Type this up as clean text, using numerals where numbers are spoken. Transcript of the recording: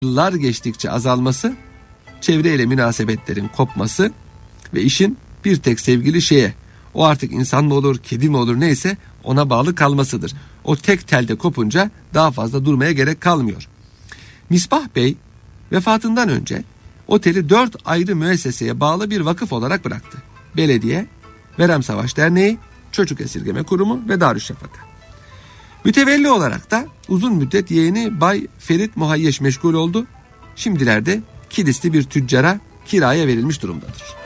yıllar geçtikçe azalması, çevreyle münasebetlerin kopması ve işin bir tek sevgili şeye, o artık insan mı olur, kedi mi olur neyse ona bağlı kalmasıdır. O tek telde kopunca daha fazla durmaya gerek kalmıyor. Misbah Bey vefatından önce oteli 4 ayrı müesseseye bağlı bir vakıf olarak bıraktı. Belediye, Verem Savaş Derneği, Çocuk Esirgeme Kurumu ve Darüşşafaka. Mütevelli olarak da uzun müddet yeğeni Bay Ferit Muhayyeş meşgul oldu. Şimdilerde Kilisli bir tüccara kiraya verilmiş durumdadır.